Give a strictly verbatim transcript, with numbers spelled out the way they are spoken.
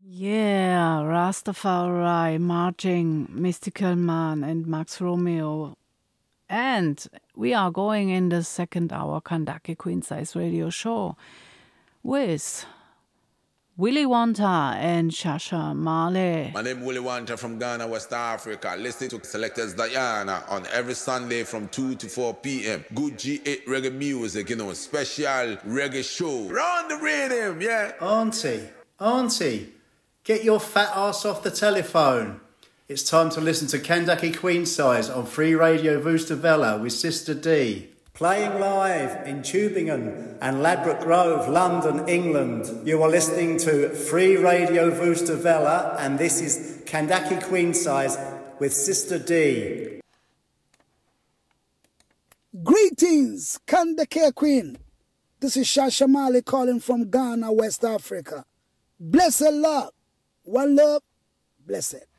Yeah, Rastafari, Marching, Mystical Man, and Max Romeo. And we are going in the second hour Kandake Queen Size Radio Show with Willy Wonta and Shasha Male. My name is Willy Wonta from Ghana, West Africa. Listen to Selectors Diana on every Sunday from two to four p.m. Good G eight reggae music, you know, special reggae show. Round the rhythm, yeah. Auntie, Auntie, get your fat ass off the telephone. It's time to listen to Kandake Queen Size on Free Radio Voostavella with Sister D. Playing live in Tubingen and Ladbroke Grove, London, England. You are listening to Free Radio Voostavella, and this is Kandake Queen Size with Sister D. Greetings, Kandake Queen. This is Shasha Male calling from Ghana, West Africa. Blessed love. One love, blessed.